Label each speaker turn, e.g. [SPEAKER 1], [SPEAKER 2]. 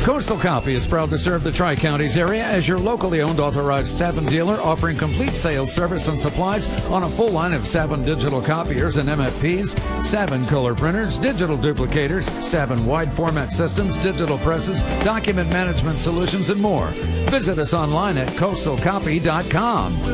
[SPEAKER 1] Coastal Copy is proud to serve the Tri-Counties area as your locally owned authorized Savin dealer, offering complete sales, service, and supplies on a full line of Savin digital copiers and MFPs, Savin color printers, digital duplicators, Savin wide format systems, digital presses, document management solutions, and more. Visit us online at coastalcopy.com.